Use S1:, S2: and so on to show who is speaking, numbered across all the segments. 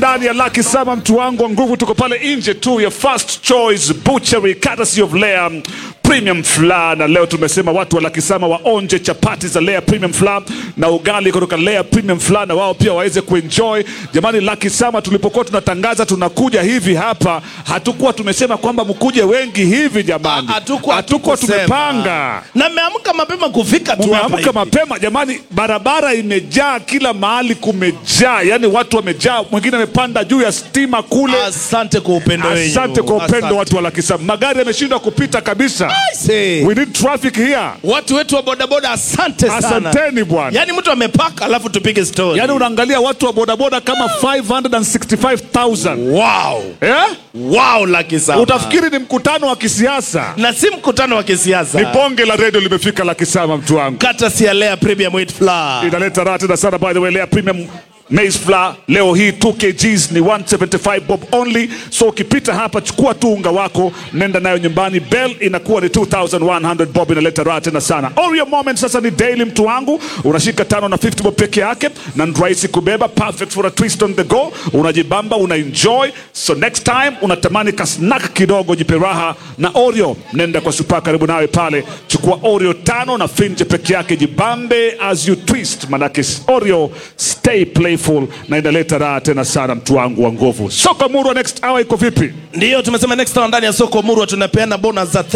S1: ndani ya Lucky Summer, mtu wangu wa nguvu. Tuko pale nje tu ya First Choice Butchery courtesy of Lea Premium Flour, na leo tumesema watu wa Lucky Summer waonje chapati za Lea Premium Flour na ugali kutoka Lea Premium Flour, na wao pia waweze kuenjoy. Jamani, Lucky Summer tulipokuwa tunatangaza tunakuja hivi hapa, hatukuwa tumesema kwamba mkuje wengi hivi jamani. Hatukuwa tumepanga.
S2: Na mmeamka mapema kufika tu hapa.
S1: Mmeamka mapema jamani, barabara imejaa, kila mahali kumejaa. Yani watu wamejaa, mwingine amepanda juu ya stima kule.
S2: Asante kwa upendo wenu.
S1: Asante kwa upendo watu wa Lucky Summer. Magari yameshindwa kupita kabisa. We need traffic here.
S2: Watu wetu wa bodaboda, asante sana.
S1: Asanteni bwana.
S2: Yani mtu amepaka alafu tupige story.
S1: Yani unaangalia watu wa bodaboda kama 565,000.
S2: Wow. Wow, Lucky Summer.
S1: Utafikiri ni mkutano wa kisiasa.
S2: Na si mkutano wa kisiasa.
S1: Ni bonge la radio limefika Lucky Summer, mtu wangu.
S2: Kata si ya Lea Premium Wheat Flour.
S1: Inaleta raha tena sana, by the way. Lea Premium Maize Flour leo hii 2 kgs ni 175 bob only. So ukipita hapa chukua tu unga wako, nenda nayo nyumbani. Bell inakuwa ni 2100 bob. Inaleta raha tena sana. Oreo Moment sasa ni daily, mtu wangu. Unashika 5 na 50 bob peke yake, na rahisi kubeba, perfect for a twist on the go. Unajibamba, una enjoy. So next time unatamani ka snack kidogo, jipe raha na Oreo, nenda kwa super karibu nawe pale, chukua Oreo 5 na finje peke yake, jibambe as you twist, manake Oreo stay playful na inaleta raha tena sana, mtu wangu wa nguvu. Soko Murwa next hour iko vipi?
S2: Ndio tumesema next hour ndani ya Soko Murwa tunapeana bonus za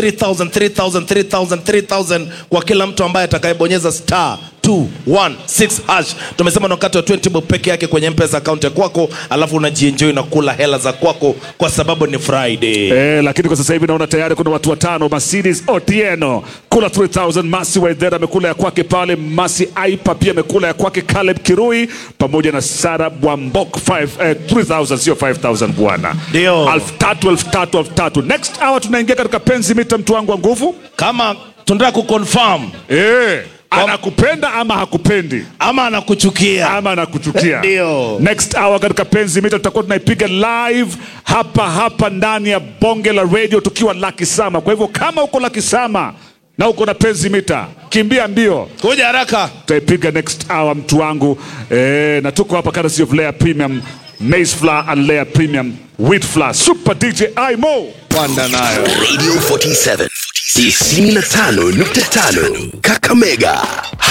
S2: 3,000 kwa kila mtu ambaye atakayebonyeza star 216 hash. Tumesema ni wakati wa 20 bob peke yake kwenye M-Pesa account ya kwako, alafu unajienjoy na kula hela za kwako kwa sababu ni Friday.
S1: Lakini kwa sasa hivi naona tayari kuna watu watano. Mercedes Otieno kula 3,000, Masi Waithera amekula ya kwake pale, Masi Aipa pia amekula ya kwake, Caleb Kirui pamoja na Sara Bwambok 3,000 sio 5,000 bwana.
S2: Ndio
S1: 3,000. Next hour tunaingia katika penzi mita, mtu wangu wa nguvu.
S2: Kama tunataka kuconfirm
S1: anakupenda ama hakupendi,
S2: ama anakuchukia.
S1: Ndio. Next hour katika penzi mita tutakuwa tunaipiga live hapa ndani ya bonge la radio tukiwa Lucky Summer. Kwa hivyo kama uko Lucky Summer na uko na penzi mita, kimbia mbio,
S2: kuja haraka,
S1: tutaipiga next hour, mtu wangu. Na tuko hapa courtesy of Lea Premium Maize Flour and Lea Premium Wheat Flour. Super DJ Imo
S2: panda nayo.
S3: Radio 47 95.5 Kakamega.